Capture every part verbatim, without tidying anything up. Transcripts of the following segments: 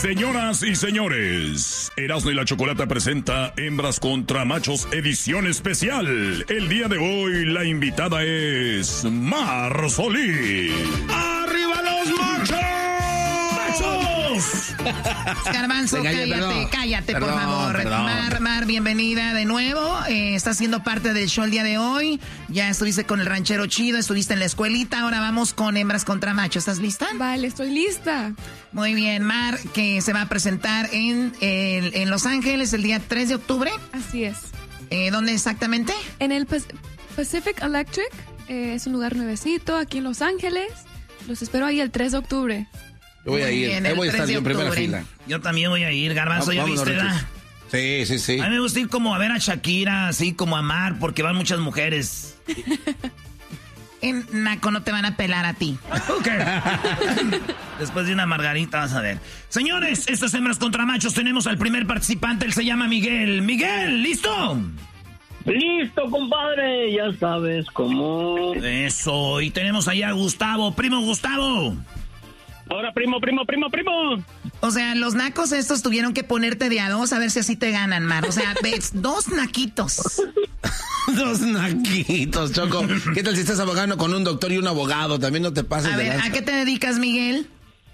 Señoras y señores, Erasmo y la Chocolata presenta Hembras contra Machos edición especial. El día de hoy la invitada es Mar Solís. ¡Arriba los machos! ¡Machos! Garbanzo, cállate, perdón. cállate, perdón, por favor. Perdón. Mar, Mar, bienvenida de nuevo. Eh, estás siendo parte del show el día de hoy. Ya estuviste con el ranchero chido, estuviste en la escuelita. Ahora vamos con Hembras contra Machos. ¿Estás lista? Vale, estoy lista. Muy bien, Mar, que se va a presentar en, el, en Los Ángeles el día tres de octubre. Así es. Eh, ¿Dónde exactamente? En el Pacific Electric. Eh, es un lugar nuevecito aquí en Los Ángeles. Los espero ahí el tres de octubre. Yo voy a ir, bien, ahí voy a estar yo en primera fila. Yo también voy a ir, Garbanzo, ¿ya viste, verdad? Sí, sí, sí. A mí me gusta ir como a ver a Shakira, así como a Mar, porque van muchas mujeres. En Naco no te van a pelar a ti. Ok. Después de una margarita vas a ver. Señores, estas Hembras contra Machos, tenemos al primer participante, él se llama Miguel. Miguel, ¿listo? Listo, compadre, ya sabes cómo. Eso, y tenemos allá a Gustavo. Primo Gustavo. Ahora, primo, primo, primo, primo. O sea, los nacos estos tuvieron que ponerte de a dos a ver si así te ganan, Mar. O sea, ves, dos naquitos. Dos naquitos, Choco. ¿Qué tal si estás abogando con un doctor y un abogado? También no te pases a de ver, lanza. ¿a qué te dedicas, Miguel?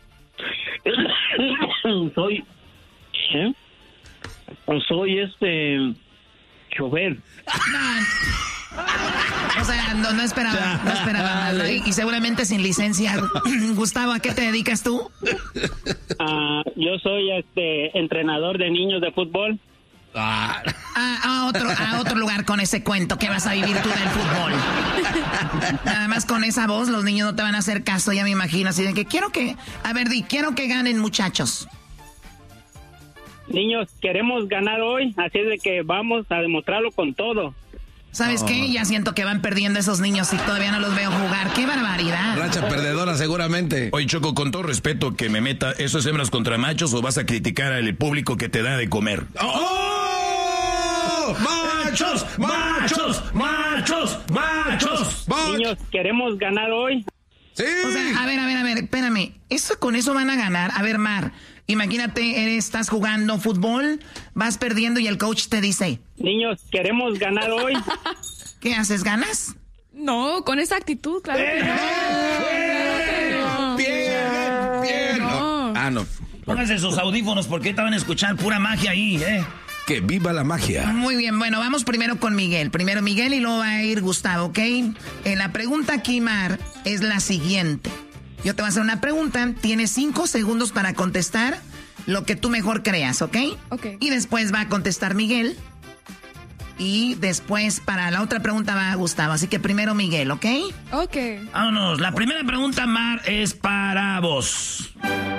Soy... ¿eh? Soy este... chofer. No. O sea, no, no esperaba, no esperaba nada. Y, y seguramente sin licencia. Gustavo, ¿a qué te dedicas tú? Uh, yo soy este entrenador de niños de fútbol. Ah, a, otro, a otro lugar con ese cuento que vas a vivir tú del fútbol. Nada más con esa voz los niños no te van a hacer caso, ya me imagino. Así de que quiero que, a ver, di, quiero que ganen, muchachos. Niños, queremos ganar hoy, así de que vamos a demostrarlo con todo. ¿Sabes oh. qué? Ya siento que van perdiendo esos niños y todavía no los veo jugar. ¡Qué barbaridad! Racha perdedora seguramente. Oye, Choco, con todo respeto que me meta, ¿eso es Hembras contra Machos o vas a criticar al público que te da de comer? ¡Oh! ¡Machos! ¡Machos! ¡Machos! ¡Machos! Niños, queremos ganar hoy. Sí. O sea, a ver, a ver, a ver, espérame. ¿Eso con eso van a ganar? A ver, Mar, imagínate, eres, estás jugando fútbol, vas perdiendo y el coach te dice... Niños, queremos ganar hoy. ¿Qué haces, ganas? No, con esa actitud, claro que no. Bien, bien. No. Ah, no. Pónganse sus audífonos porque ahorita van a escuchar pura magia ahí, ¿eh? Que viva la magia. Muy bien, bueno, vamos primero con Miguel. Primero Miguel y luego va a ir Gustavo, ¿ok? Eh, la pregunta aquí, Mar, es la siguiente. Yo te voy a hacer una pregunta, tienes cinco segundos para contestar lo que tú mejor creas, ¿ok? Ok. Y después va a contestar Miguel. Y después para la otra pregunta va Gustavo. Así que primero Miguel, ¿ok? Ok. Vámonos, la primera pregunta, Mar, es para vos.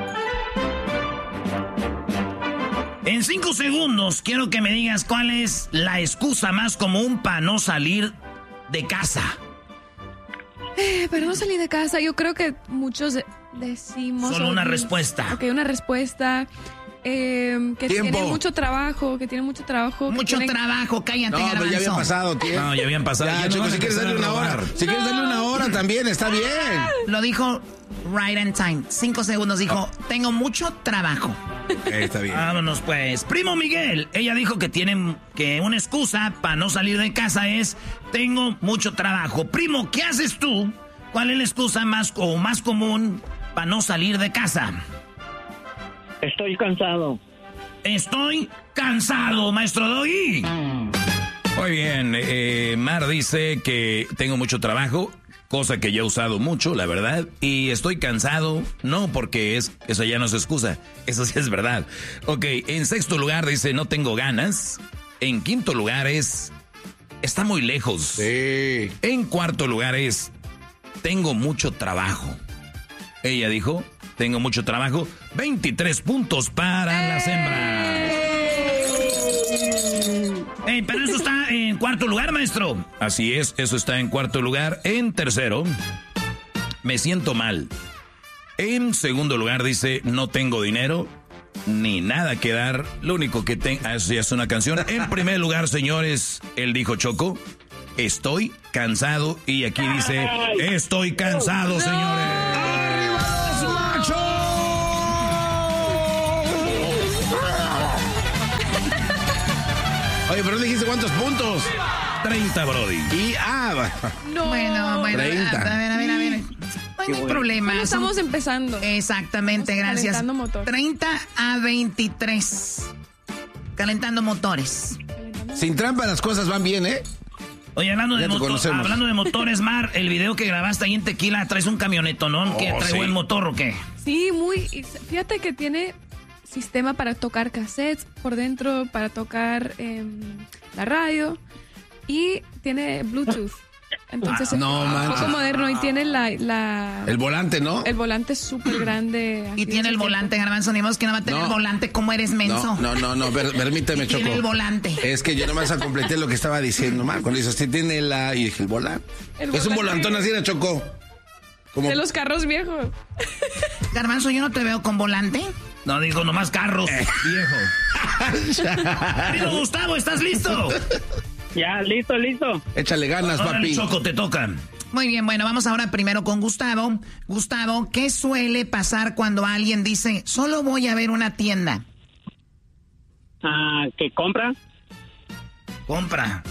En cinco segundos quiero que me digas cuál es la excusa más común para no salir de casa. Eh, para no salir de casa, yo creo que muchos decimos... Solo una o, respuesta. Ok, una respuesta. Eh, que Tiempo. tienen mucho trabajo, que tienen mucho trabajo. Mucho tienen... trabajo, cállate, No, pero Garbanzo. ya había pasado tiempo. No, ya habían pasado. Ya, Ya Choco, no si quieres darle una hora. Si quieres darle una hora también, está bien. Lo dijo right on time. Cinco segundos dijo, tengo mucho trabajo. Okay, está bien. Vámonos pues. Primo Miguel, ella dijo que tienen que una excusa para no salir de casa es tengo mucho trabajo. Primo, ¿qué haces tú? ¿Cuál es la excusa más o más común para no salir de casa? Estoy cansado. Estoy cansado, maestro Doggy. Muy bien, eh, Mar dice que tengo mucho trabajo, cosa que ya he usado mucho, la verdad, y estoy cansado, no porque es, eso ya no es excusa, eso sí es verdad. Ok, en sexto lugar dice no tengo ganas, en quinto lugar es está muy lejos, Sí. en cuarto lugar es tengo mucho trabajo. Ella dijo, tengo mucho trabajo, veintitrés puntos para las hembras. Hey, pero eso está en cuarto lugar, maestro. Así es, eso está en cuarto lugar. En tercero, me siento mal. En segundo lugar dice, no tengo dinero, ni nada que dar. Lo único que tengo, ah, eso ya es una canción. En primer lugar, señores, él dijo Choco, estoy cansado. Y aquí dice, estoy cansado, señores. ¡Arriba los machos! Oye, pero no dijiste cuántos puntos. treinta, Brody. Y, ah, No. Bueno, bueno, treinta. a ver, a ver, a ver. No hay problema. Bueno, estamos empezando. Exactamente, Estamos gracias. calentando motor. treinta a veintitrés. Calentando motores. sin trampa las cosas van bien, ¿eh? Oye, hablando de, Ya te motor, conocemos. hablando de motores, Mar, el video que grabaste ahí en Tequila, ¿traes un camioneto, no? ¿Que Oh, trae sí. buen motor o qué? Sí, muy. y Fíjate que tiene sistema para tocar cassettes por dentro, para tocar em, la radio y tiene Bluetooth. Entonces Ah, no es un manches. poco moderno y tiene la, la El volante, ¿no? el volante súper grande. Y tiene el volante, Garbanzo, ni modo que no va a tener No. el volante. ¿Cómo eres menso? No, no, no, no, per- permíteme, Y Choco. tiene el volante. Es que yo nomás completé lo que estaba diciendo, Mar. Cuando dices, sí tiene la... Y dije, el volante. El Es un volante. volantón así, era Choco. Como... De los carros viejos. Garbanzo, yo no te veo con volante. No, digo, nomás carros, Eh. viejo. Querido Gustavo, ¿estás listo? Ya, listo, listo. Échale ganas, Órale, papi. Choco, te toca. Muy bien, bueno, vamos ahora primero con Gustavo. Gustavo, ¿qué suele pasar cuando alguien dice, solo voy a ver una tienda? Ah, ¿qué compra? Compra.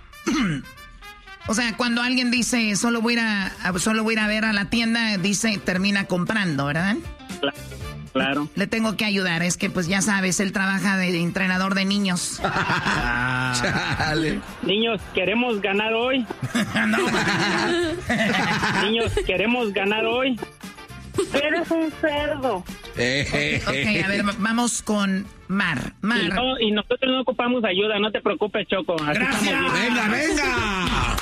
O sea, cuando alguien dice, solo voy a ir a, a- solo voy a ir a ver a la tienda, dice, termina comprando, ¿verdad? Cla- Claro. Le tengo que ayudar, es que pues ya sabes, él trabaja de entrenador de niños. Chale. Niños, queremos ganar hoy. No, Niños, queremos ganar hoy. Eres un cerdo. Eh, Ok, a ver, vamos con Mar. Y, Mar, no- y nosotros no ocupamos ayuda, no te preocupes, Choco. Así Gracias. estamos bien. Venga, venga.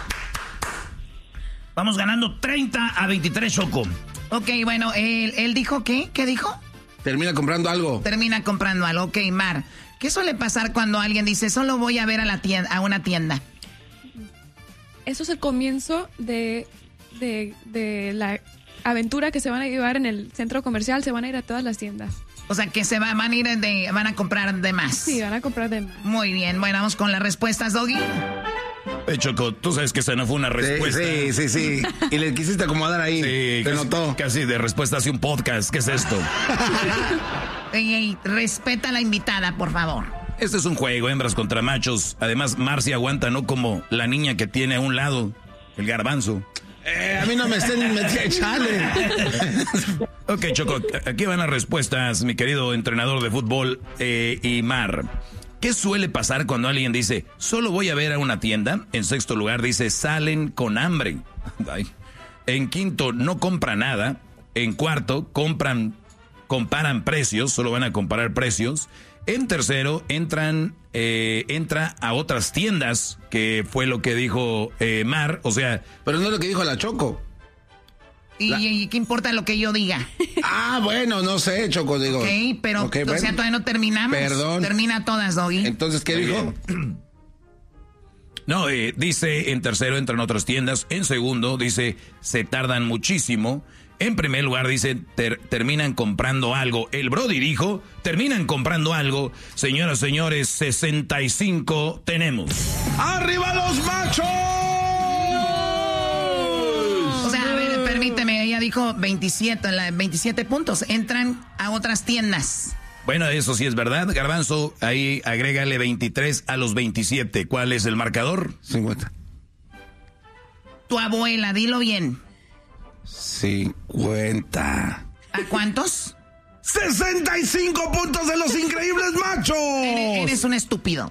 Vamos ganando treinta a veintitrés, Choco. ok, bueno, él, él dijo ¿qué? ¿Qué dijo? Termina comprando algo. Termina comprando algo. Ok, Mar, ¿qué suele pasar cuando alguien dice, solo voy a ver a, la tienda, a una tienda? Eso es el comienzo de, de, de la aventura que se van a llevar en el centro comercial. Se van a ir a todas las tiendas. O sea, que se va, van a ir de, van a comprar de más. Sí, van a comprar de más. Muy bien, bueno, vamos con las respuestas, Doggy. Eh, Choco, tú sabes que esa no fue una respuesta. Sí, sí, sí, sí. Y le quisiste acomodar ahí. Sí, Te casi, notó. casi de respuesta hace un podcast. ¿Qué es esto? Ey, ey, respeta a la invitada, por favor. Este es un juego, hembras contra machos. Además, Marcia aguanta, no como la niña que tiene a un lado, el garbanzo. Eh, a mí no me estén metiendo. Chale. Ok, Choco, aquí van las respuestas, mi querido entrenador de fútbol eh, y Mar. ¿Qué suele pasar cuando alguien dice, solo voy a ver a una tienda? En sexto lugar dice, salen con hambre. Ay. En quinto, no compra nada. En cuarto, compran, comparan precios, solo van a comparar precios. En tercero, entran, eh, entra a otras tiendas, que fue lo que dijo eh, Mar. O sea, Pero no es lo que dijo la Choco. ¿Y, La- y qué importa lo que yo diga? Ah, bueno, no sé, Choco, digo. Ok, pero, Ok, o sea, bueno. todavía no terminamos. Perdón. Termina todas, Doggy. Entonces, ¿qué dijo? no, eh, dice en tercero entran otras tiendas. En segundo dice se tardan muchísimo. En primer lugar dice ter- terminan comprando algo. El Brody dijo terminan comprando algo. Señoras, señores, sesenta y cinco tenemos. ¡Arriba los machos! O sea, a ver, permíteme, ella dijo veintisiete, la- veintisiete puntos. Entran a otras tiendas. Bueno, eso sí es verdad. Garbanzo, ahí agrégale veintitrés a los veintisiete. ¿Cuál es el marcador? cincuenta. Tu abuela, dilo bien. cincuenta. ¿A cuántos? ¡sesenta y cinco puntos de los increíbles machos! Eres, eres un estúpido.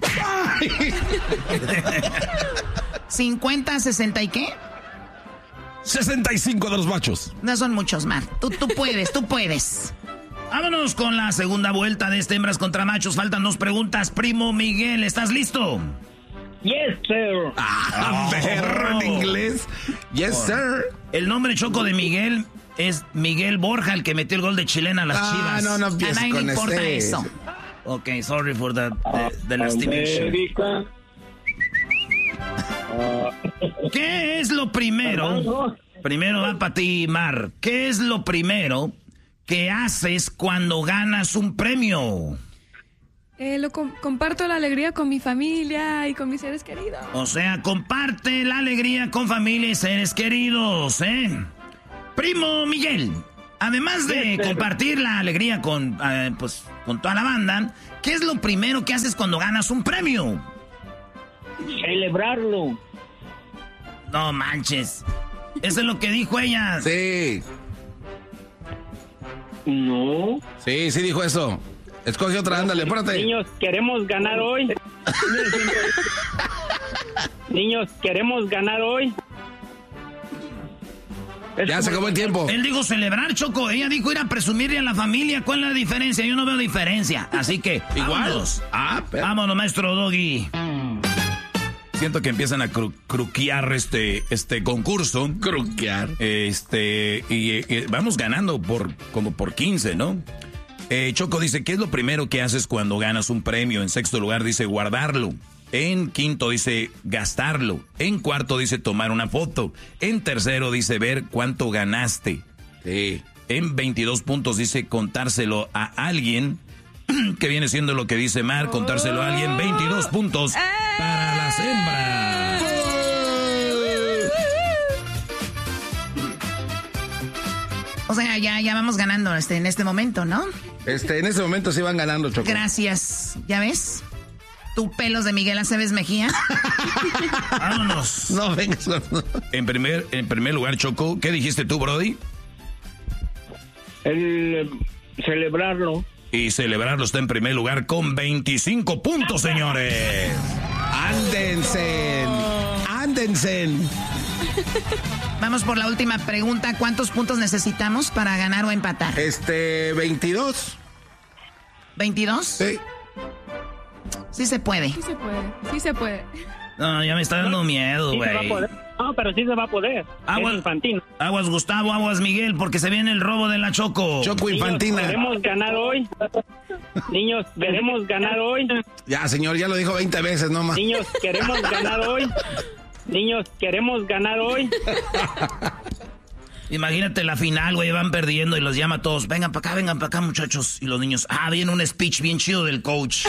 cincuenta, sesenta y qué? sesenta y cinco de los machos. No son muchos, Mar. Tú, tú puedes, tú puedes. Vámonos con la segunda vuelta de este hembras contra machos. Faltan dos preguntas. Primo Miguel, ¿estás listo? Yes, sir. Ah, perro en inglés. Yes, sir. El nombre choco de Miguel es Miguel Borja, el que metió el gol de Chilena a las Ah, Chivas. no, no A empieces nadie con le importa ese. eso. Ok, sorry for that, the, the lastimation. América. ¿Qué es lo primero? Primero va para ti, Mar. ¿Qué es lo primero que haces cuando ganas un premio? Eh, lo com- comparto la alegría con mi familia y con mis seres queridos. O sea, comparte la alegría con familia y seres queridos, ¿eh? Primo Miguel, además de compartir la alegría con, eh, pues, con toda la banda, ¿qué es lo primero que haces cuando ganas un premio? Celebrarlo. No manches. Eso es lo que dijo ella. Sí. No. Sí, sí dijo eso. Escoge otra, ándale, apúrate. Niños, queremos ganar hoy. Niños, queremos ganar hoy. Ya se acabó el tiempo. Él dijo celebrar, Choco. Ella dijo ir a presumirle a la familia. ¿Cuál es la diferencia? Yo no veo diferencia. Así que, igual. Vámonos, Ah, pero... vámonos, maestro Doggy. Siento que empiezan a cru cruquear este, este concurso. Cruquear. Este, y, y vamos ganando por como por quince, ¿no? Eh, Choco dice, ¿qué es lo primero que haces cuando ganas un premio? En sexto lugar dice guardarlo. En quinto dice gastarlo. En cuarto dice tomar una foto. En tercero dice ver cuánto ganaste. Sí. En veintidós puntos dice contárselo a alguien. Que viene siendo lo que dice Mar, contárselo a alguien. veintidós puntos para las hembras. O sea, ya, ya vamos ganando este, en este momento, ¿no? Este, en este momento sí van ganando, Choco. Gracias. ¿Ya ves? ¿Tu pelos de Miguel Aceves Mejía? Vámonos. No, vengas. No. En primer, en primer lugar, Choco, ¿qué dijiste tú, Brody? El eh, celebrarlo. Y celebrarlo está en primer lugar con veinticinco puntos, señores. Ándense. Ándense. Vamos por la última pregunta. ¿Cuántos puntos necesitamos para ganar o empatar? Este, veintidós. ¿veintidós? Sí. Sí se puede. Sí se puede, sí se puede. No, ya me está dando miedo, Sí se va a güey. poder. No, pero sí se va a poder. Aguas, Es infantil. aguas Gustavo, aguas Miguel, porque se viene el robo de la Choco. Choco Niños, infantina. queremos ganar hoy. Niños, queremos ganar hoy. Ya, señor, ya lo dijo veinte veces, no más. Niños, queremos ganar hoy. Niños, queremos ganar hoy. Imagínate la final, güey, van perdiendo y los llama a todos. Vengan para acá, vengan para acá, muchachos. Y los niños, ah, viene un speech bien chido del coach.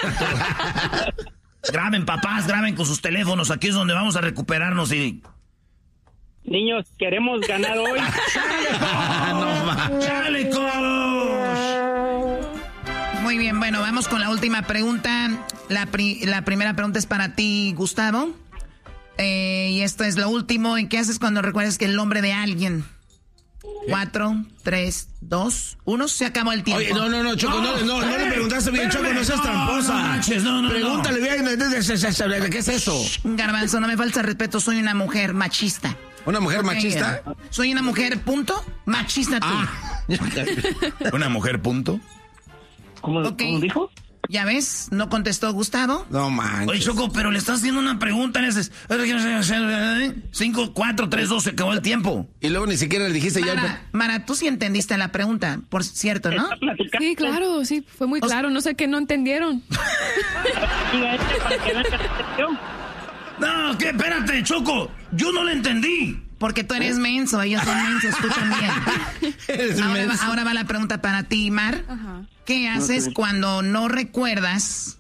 Graben, papás, graben con sus teléfonos. Aquí es donde vamos a recuperarnos y... Niños, queremos ganar hoy. No más. ¡Chale, coach! Muy bien, bueno, vamos con la última pregunta. La, pri la primera pregunta es para ti, Gustavo. Eh, y esto es lo último. ¿En qué haces cuando recuerdas que el nombre de alguien? Cuatro, tres, dos, uno. Se acabó el tiempo. Oye, no, no, no, Choco, no, no, no, no le preguntaste bien, Choco, no seas No, tramposa. no manches, no, no, Pregúntale bien, ¿qué es eso? Garbanzo, no me falta respeto. Soy una mujer machista. ¿Una mujer machista? Eh, Soy una mujer, punto. Machista tú. Ah. Una mujer, punto. ¿Cómo, Ok. ¿cómo dijo? ¿Ya ves? ¿No contestó Gustavo? No manches. Oye, Choco, pero le estás haciendo una pregunta en ese... Cinco, cuatro, tres, dos, se acabó el tiempo. Y luego ni siquiera le dijiste ya... Mara, Mara, tú sí entendiste la pregunta, por cierto, ¿no? Está platicando. Sí, claro, sí, fue muy claro. No sé qué no entendieron. Diga este para que vean que te entendió. No, ¿qué? Espérate, Choco. Yo no le entendí. Porque tú eres menso, ellos son mensos, tú también. Eres Ahora va, menso. ahora va la pregunta para ti, Mar. Ajá. ¿Qué haces Ok. cuando no recuerdas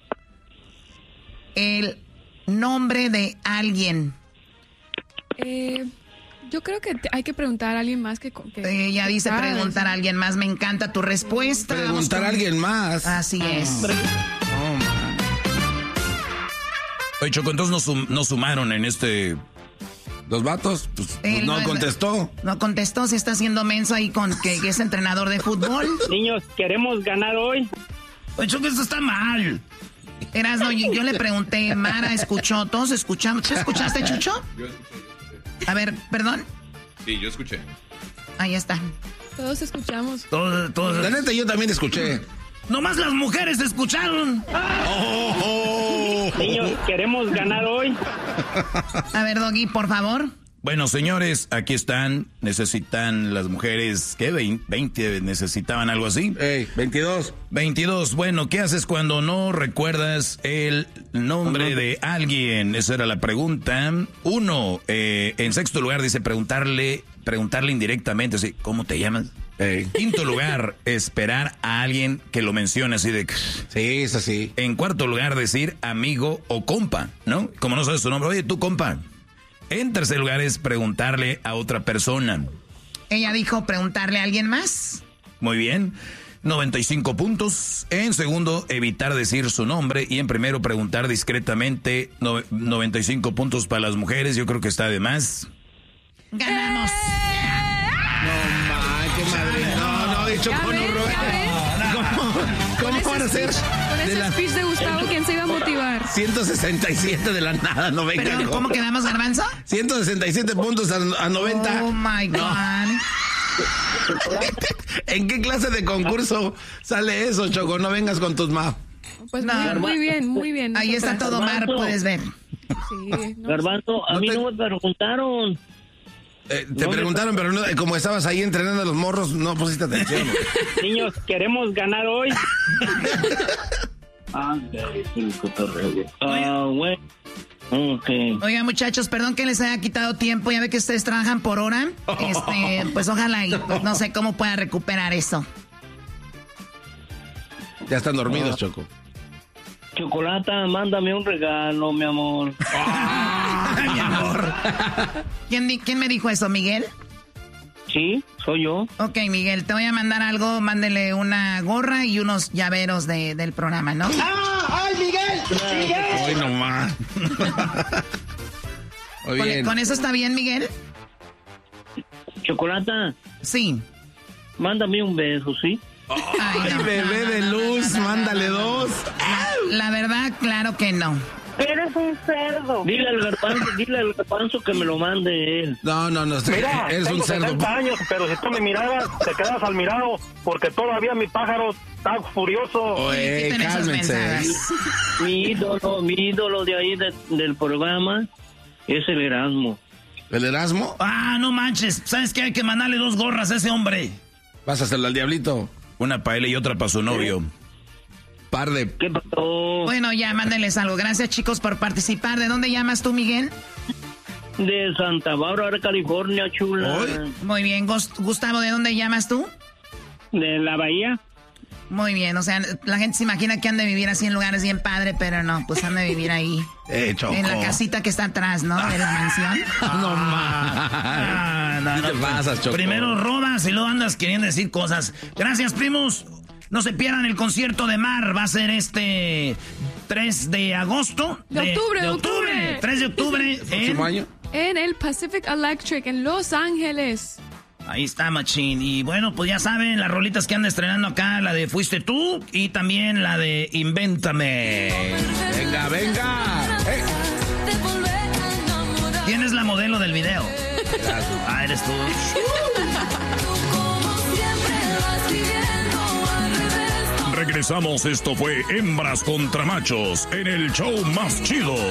el nombre de alguien? Eh, yo creo que te- hay que preguntar a alguien más que... que Eh, Ella que dice sabes. preguntar a alguien más. Me encanta tu respuesta. Vamos Preguntar con- a alguien más. Así es. No, man. Oye, Choco, entonces nos, sum nos sumaron en este... Los vatos, pues, pues Él no no- contestó. No contestó, si está haciendo menso ahí con que, que es entrenador de fútbol. Niños, queremos ganar hoy. Oye, Choco, esto está mal. Erasno, yo, yo le pregunté, Mara escuchó, todos escuchamos. ¿Tú escuchaste, Chucho? A ver, perdón. Sí, yo escuché. Ahí está. Todos escuchamos. Todos, La todos... neta, yo también escuché. Nomás las mujeres escucharon. Oh, oh, oh. Niños, queremos ganar hoy. A ver, Doggy, por favor. Bueno, señores, aquí están. Necesitan las mujeres, ¿qué? veinte, necesitaban algo así. Ey, veintidós. veintidós. Bueno, ¿qué haces cuando no recuerdas el nombre de alguien? Esa era la pregunta. Uno, eh, en sexto lugar dice preguntarle, preguntarle indirectamente, así, ¿cómo te llamas? Ey. Quinto lugar, esperar a alguien que lo mencione así de... Sí, es así. En cuarto lugar, decir amigo o compa, ¿no? Como no sabes su nombre, oye, tú compa. En tercer lugar es preguntarle a otra persona. Ella dijo preguntarle a alguien más. Muy bien. noventa y cinco puntos. En segundo, evitar decir su nombre. Y en primero, preguntar discretamente. No, noventa y cinco puntos para las mujeres. Yo creo que está de más. ¡Ganamos! No, ma, qué madre. No, no, de Choco, no, ¿Cómo, cómo van a ser? Con ese De la speech de Gustavo, ¿quién se iba a motivar? ciento sesenta y siete de la nada, no venga. Pero, ¿cómo quedamos, Garbanzo? ciento sesenta y siete puntos a, a noventa. Oh, my God. No. ¿En qué clase de concurso sale eso, Choco? No vengas con tus ma. Pues No. muy, muy bien, muy bien. Ahí está todo, Mar, puedes ver. Sí, no, Garbanzo, a No mí te- no me preguntaron. Eh, te No me- preguntaron, pero no, eh, como estabas ahí entrenando a los morros, no pusiste atención. Niños, queremos ganar hoy. Ah, bueno. Okay. Oiga, muchachos, perdón que les haya quitado tiempo. Ya ve que ustedes trabajan por hora. Este, pues ojalá y pues, no sé cómo pueda recuperar eso. Ya están dormidos, Choco. Chocolata, mándame un regalo, mi amor. Mi amor. ¿Quién, di- ¿Quién me dijo eso, Miguel? Sí, soy yo. Ok, Miguel, te voy a mandar algo. Mándele una gorra y unos llaveros de, del programa, ¿no? Hoy nomás. Muy ¿Con, bien. con eso está bien, Miguel? Chocolata, Sí. mándame un beso, ¿sí? Ay, Ay, no, bebé no, no, de no, luz, no, no, no, mándale no, no, no. dos. La verdad, claro que no. Eres un cerdo. Dile al garbanzo, dile al garbanzo que me lo mande él. No, no, no. Mira, eres tengo un cerdo. setenta años, pero si tú me mirabas, te quedas al mirado, porque todavía mi pájaro está furioso. Oye, Quiten esas cálmense. mensadas. Mi ídolo, mi ídolo de ahí de- del programa es el Erasmo. ¿El Erasmo? Ah, no manches. ¿Sabes qué? Hay que mandarle dos gorras a ese hombre. Vas a hacerlo al diablito. Una para él y otra para su novio. Par de... ¿Qué pasó? Bueno, ya, mándenles algo. Gracias, chicos, por participar. ¿De dónde llamas tú, Miguel? De Santa Bárbara, California, chula. ¿Hoy? Muy bien. Gus- Gustavo, ¿de dónde llamas tú? De la Bahía. Muy bien. O sea, la gente se imagina que han de vivir así en lugares bien padre, pero no, pues han de vivir ahí. Eh, Choco. En la casita que está atrás, ¿no? De la mansión. No más. Ah, no, ¿Qué no, te pasas, Choco? Primero robas y luego andas queriendo decir cosas. Gracias, primos. No se pierdan el concierto de Mar. Va a ser este tres de agosto. De octubre, de de octubre. octubre. tres de octubre. en- ¿Próximo año? En el Pacific Electric, en Los Ángeles. Ahí está, machín. Y bueno, pues ya saben, las rolitas que anda estrenando acá, la de Fuiste Tú y también la de Invéntame. Venga, venga. Eh. ¿Quién es la modelo del video? Ah, eres tú. Regresamos, esto fue Hembras contra Machos en el show más chido.